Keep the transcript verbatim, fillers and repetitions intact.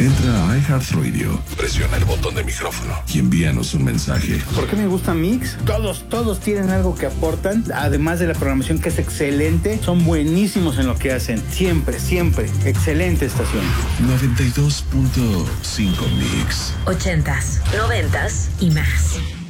Entra a iHeartRadio, presiona el botón de micrófono y envíanos un mensaje. ¿Por qué me gusta Mix? Todos, todos tienen algo que aportan, además de la programación que es excelente, son buenísimos en lo que hacen. Siempre, siempre. Excelente estación. noventa y dos punto cinco Mix. Ochentas, noventas y más.